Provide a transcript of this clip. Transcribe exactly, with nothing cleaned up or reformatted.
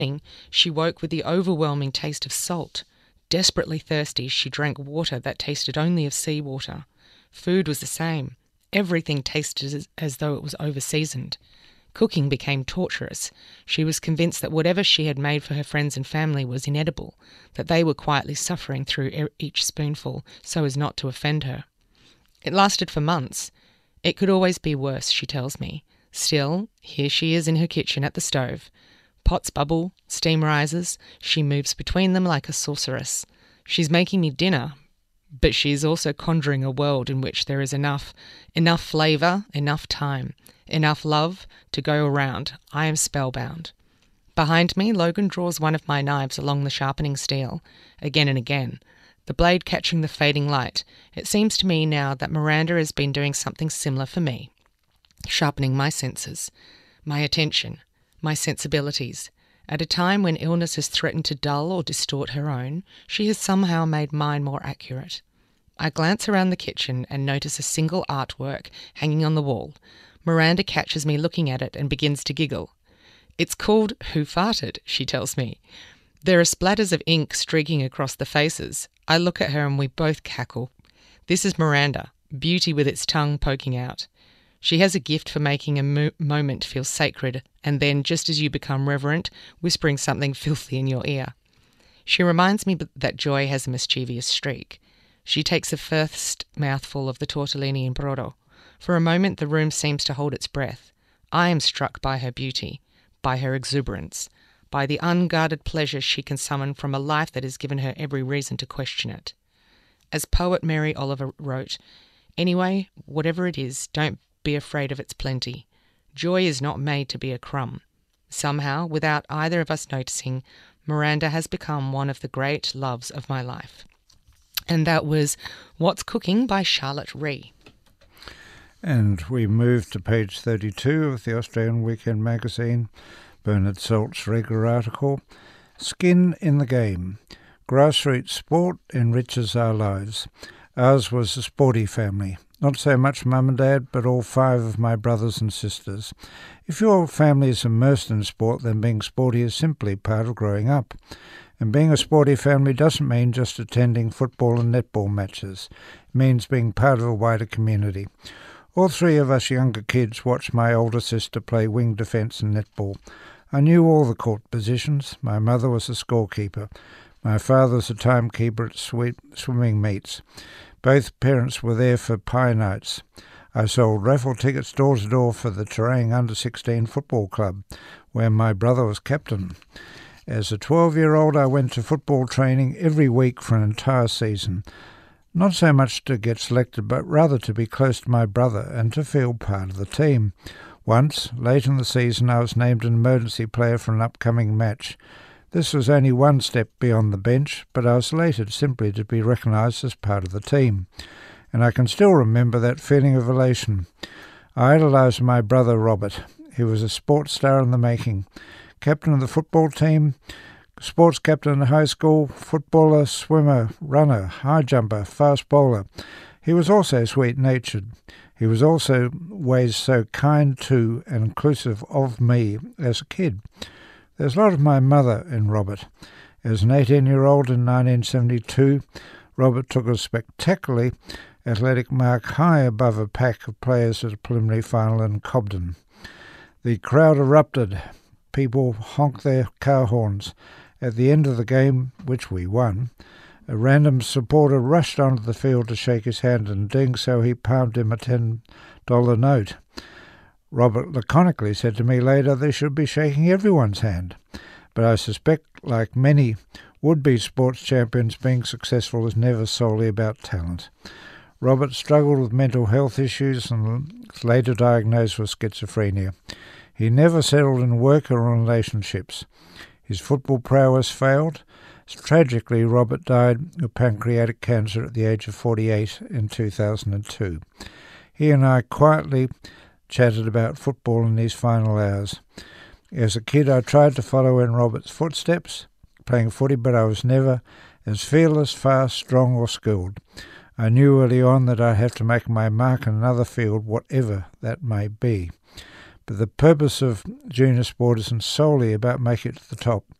She woke with the overwhelming taste of salt. Desperately thirsty, she drank water that tasted only of seawater. Food was the same. Everything tasted as, as though it was over-seasoned. Cooking became torturous. She was convinced that whatever she had made for her friends and family was inedible, that they were quietly suffering through each spoonful so as not to offend her. It lasted for months. It could always be worse, she tells me. Still, here she is in her kitchen at the stove. Pots bubble, steam rises, she moves between them like a sorceress. She's making me dinner, but she is also conjuring a world in which there is enough, enough flavour, enough time, enough love to go around. I am spellbound. Behind me, Logan draws one of my knives along the sharpening steel, again and again, the blade catching the fading light. It seems to me now that Miranda has been doing something similar for me, sharpening my senses, my attention, my sensibilities. At a time when illness has threatened to dull or distort her own, she has somehow made mine more accurate. I glance around the kitchen and notice a single artwork hanging on the wall. Miranda catches me looking at it and begins to giggle. It's called Who Farted, she tells me. There are splatters of ink streaking across the faces. I look at her and we both cackle. This is Miranda, beauty with its tongue poking out. She has a gift for making a mo- moment feel sacred and then, just as you become reverent, whispering something filthy in your ear. She reminds me that Joy has a mischievous streak. She takes a first mouthful of the tortellini in brodo. For a moment the room seems to hold its breath. I am struck by her beauty, by her exuberance, by the unguarded pleasure she can summon from a life that has given her every reason to question it. As poet Mary Oliver wrote, "Anyway, whatever it is, don't be afraid of its plenty. Joy is not made to be a crumb." Somehow, without either of us noticing, Miranda has become one of the great loves of my life. And that was What's Cooking by Charlotte Ree. And we move to page thirty-two of the Australian Weekend Magazine, Bernard Salt's regular article, Skin in the Game. Grassroots sport enriches our lives. Ours was a sporty family. Not so much mum and dad, but all five of my brothers and sisters. If your family is immersed in sport, then being sporty is simply part of growing up. And being a sporty family doesn't mean just attending football and netball matches. It means being part of a wider community. All three of us younger kids watched my older sister play wing defence and netball. I knew all the court positions. My mother was a scorekeeper. My father was a timekeeper at sweet swimming meets. Both parents were there for pie nights. I sold raffle tickets door to door for the Terang under sixteen football club, where my brother was captain. As a twelve-year-old, I went to football training every week for an entire season. Not so much to get selected, but rather to be close to my brother and to feel part of the team. Once, late in the season, I was named an emergency player for an upcoming match. This was only one step beyond the bench, but I was elated simply to be recognised as part of the team. And I can still remember that feeling of elation. I idolised my brother Robert. He was a sports star in the making. Captain of the football team, sports captain in high school, footballer, swimmer, runner, high jumper, fast bowler. He was also sweet-natured. He was also ways so kind to and inclusive of me as a kid. There's a lot of my mother in Robert. As an eighteen-year-old in nineteen seventy-two, Robert took a spectacularly athletic mark high above a pack of players at a preliminary final in Cobden. The crowd erupted. People honked their car horns. At the end of the game, which we won, a random supporter rushed onto the field to shake his hand, and doing so he palmed him a ten dollar note. Robert laconically said to me later they should be shaking everyone's hand. But I suspect, like many would-be sports champions, being successful is never solely about talent. Robert struggled with mental health issues and was later diagnosed with schizophrenia. He never settled in work or in relationships. His football prowess failed. Tragically, Robert died of pancreatic cancer at the age of forty-eight in two thousand two. He and I quietly chatted about football in these final hours. As a kid, I tried to follow in Robert's footsteps, playing footy, but I was never as fearless, fast, strong or skilled. I knew early on that I'd have to make my mark in another field, whatever that may be. But the purpose of junior sport isn't solely about making it to the top.